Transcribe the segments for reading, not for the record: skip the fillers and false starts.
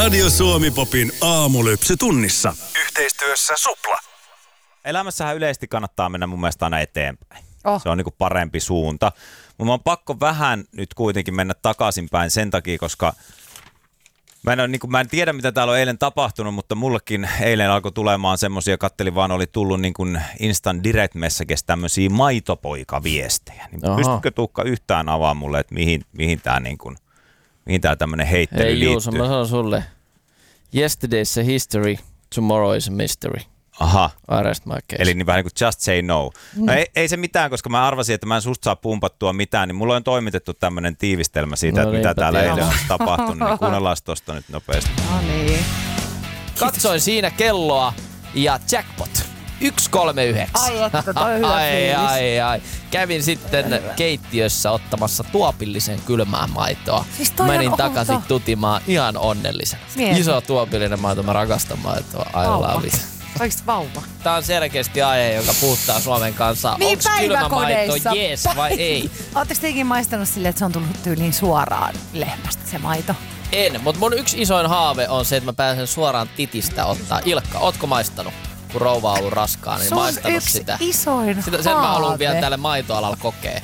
Radio Suomi-popin aamulypsy tunnissa. Yhteistyössä Supla. Elämässähän yleisesti kannattaa mennä mun mielestä aina eteenpäin. Oh. Se on niinku parempi suunta. Mutta on pakko vähän nyt kuitenkin mennä takaisinpäin sen takia, koska mä en tiedä, mitä täällä on eilen tapahtunut, mutta mullekin eilen alkoi tulemaan semmosia, kattelin vaan, oli tullut niin kuin Instant Direct Messages tämmöisiä maitopoika-viestejä. Niin pystytkö Tuukka yhtään avaa mulle, että mihin tää tämmönen heittely liittyy? Hei Juuso, mä sanon sulle. Yesterday's a history, tomorrow is a mystery. Aha. Arrest my case. Eli niin vähän niin kuin just say no. No ei se mitään, koska mä arvasin, että mä en susta saa pumpattua mitään, niin mulla on toimitettu tämmönen tiivistelmä siitä, että mitä täällä eilen on tapahtunut. Niin kuunnellaan tosta nyt nopeasti. No niin. Katsoin siinä kelloa ja jackpot. 139. Ai että, toi on hyvä fiilis. Kävin sitten keittiössä ottamassa tuopillisen kylmää maitoa. Siis toi on Menin outo. takaisin tutimaan ihan onnellisena. Mieti. Iso tuopillinen maito, mä rakastan maitoa. I love it. Oliko vauva? Tää on selkeästi aihe, joka puhuttaa Suomen kansaa. Niin, Onks kylmä maito päiväkodeissa. jees vai ei? Ootteko te ikinä maistanut silleen, että se on tullut tyyliin suoraan lehmästä se maito? En, mutta mun yksi isoin haave on se, että mä pääsen suoraan titistä ottaa. Ilkka, ootko maistanut? Kun rouva on ollut raskaa, niin Se on maistanut yksi sitä. isoin Sen mä haluan haave. vielä tälle maitoalalla kokea.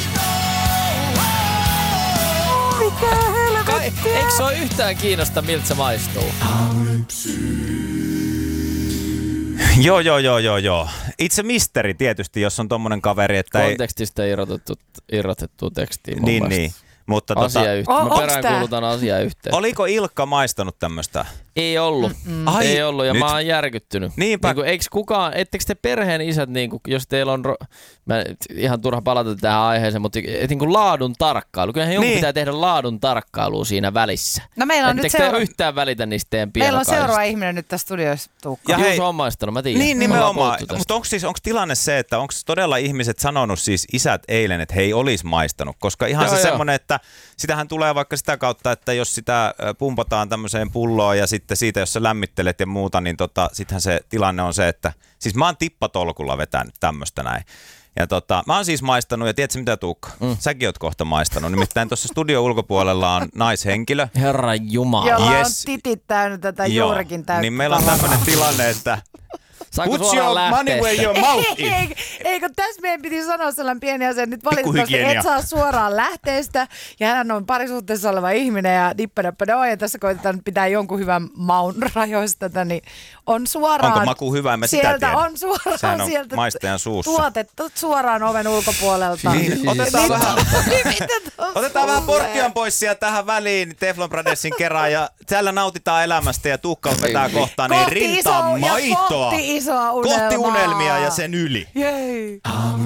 Mitä helvettiä? Eikö se ole yhtään kiinnosta, miltä se maistuu? Joo. Itse misteri tietysti, jos on tommonen kaveri, että Kontekstista irrotettu tekstiin mun mielestä. Niin. Mutta Mä Onks peräänkuulutan asiayhteyttä. oliko Ilkka maistanut tämmöstä? Ei ollut. Ai, Ei ollut, ja nyt. mä oon järkyttynyt. Niinpä. Niinku, eikö kukaan, ettekö te perheen isät, niinku, jos teillä on, mä ihan turha palata tähän aiheeseen, mutta niinku laadun tarkkailu. Kyllähän jonkun Niin. pitää tehdä laadun tarkkailua siinä välissä. No meillä on nyt Ettekö te yhtään välitä niistä teidän Meillä on pienokaisista? seuraava ihminen nyt tässä studiossa, Tuukka. Ja Juuso hei- on maistanut, mä tiedän. Niin Me ollaan nimenomaan. puhuttu tästä. Mutta onko tilanne se, että onko todella ihmiset sanonut siis isät eilen, että he ei olisi maistanut? Koska ihan Joo, se joo. semmoinen, että sitähän tulee vaikka sitä kautta, että jos sitä pumpataan tämmöiseen pulloon ja sitten siitä, jos sä lämmittelet ja muuta, niin sittenhän se tilanne on se, että siis mä oon tippatolkulla vetänyt tämmöistä näin. Ja mä oon siis maistanut, ja tiedätkö mitä Tuukka? Säkin oot kohta maistanut. Nimittäin tuossa studio ulkopuolella on naishenkilö. Herran Jumala. Jolla Yes. on titit täynnä tätä juurikin täyttä. Niin meillä on tämmöinen tilanne, että Saanko put suoraan your money lähteä? where your mouth is. Ei, kun tässä meidän piti sanoa sellainen pieni asia, nyt valitettavasti Pikkuhygienia. et saa suoraan lähteestä, ja hän on parisuhteessa oleva ihminen, ja dippadappadoo, ja tässä koitetaan nyt pitää jonkun hyvän maun rajoista tätä, niin on suoraan... Onko maku hyvä, en mä sitä sieltä tiedä. on suoraan Sehän on sieltä maistajan suussa. tuotettu suoraan oven ulkopuolelta. Niin, otetaan vähän... Mitä tuossa Otetaan vähän tulee? porttian pois sieltä tähän väliin Teflon Brothers kerran ja täällä nautitaan elämästä ja Tuukka vetää kohtaan niin rintamaitoa. Kohti isoa unelmaa. Kohti unelmia ja sen yli. Jei.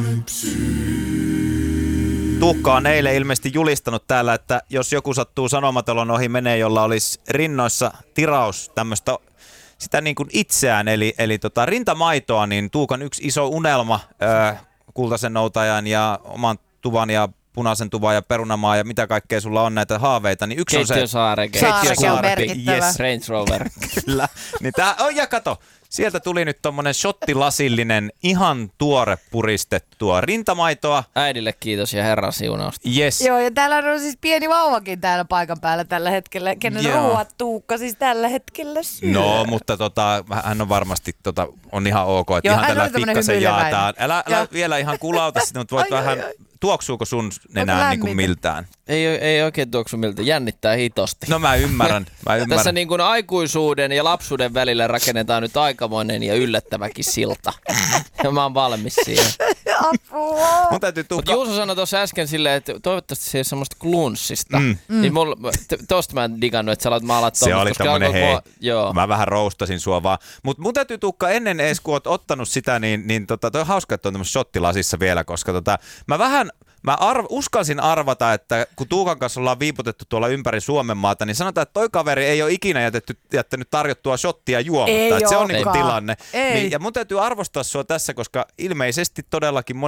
Tuukka on eilen ilmeisesti julistanut täällä, että jos joku sattuu Sanomatalon ohi menee, jolla olisi rinnoissa tiraus tämmöistä sitä niin kuin itseään, eli rintamaitoa, niin Tuukan yksi iso unelma kultaisen noutajan ja oman tuvan ja punaisen tuvan ja perunamaa ja mitä kaikkea sulla on näitä haaveita, niin yksi on se... Keittiösaareke. Saareke on merkittävä. Yes. Range Rover. Kyllä. Niin ja kato, sieltä tuli nyt tommonen shottilasillinen, ihan tuore puristettua rintamaitoa. Äidille kiitos ja herran siunausta. Yes. Joo, ja täällä on siis pieni vauvakin täällä paikan päällä tällä hetkellä, kenen Joo. ruuat Tuukka siis tällä hetkellä syö. No, mutta hän on varmasti on ihan ok, että Joo, ihan hän tällä oli tämmönen pikkasen hymyileväinen. jaetaan. Älä Joo. vielä ihan kulauta sitä, mutta voit vähän... Tuoksuuko sun nenään niin kuin lämmintä? miltään? Ei oikein tuoksu miltä. Jännittää hitosti. No mä ymmärrän. Tässä niin kuin aikuisuuden ja lapsuuden välillä rakennetaan nyt aikamoinen ja yllättäväkin silta. Ja mä oon valmis siihen. Apua. Mun täytyy Mutta Tuukka... Juuso sanoi tuossa äsken silleen, että toivottavasti se ei ole semmoista klunssista. Niin tosta mä en digannut, että sä alat maalaa Se oli tommonen Joo. Mä vähän roustasin sua vaan. Mutta mun täytyy Tuukka ennen edes, kun oot ottanut sitä, niin toi on hauska, että on tämmössä shottilasissa vielä, koska uskalsin arvata, että kun Tuukan kanssa ollaan viiputettu tuolla ympäri Suomen maata, niin sanotaan, että toi kaveri ei ole ikinä jättänyt tarjottua shottia juomatta. Ei Että se on niinku olekaan. tilanne. Ei. Niin, ja mun täytyy arvostaa sua tässä, koska ilmeisesti todellakin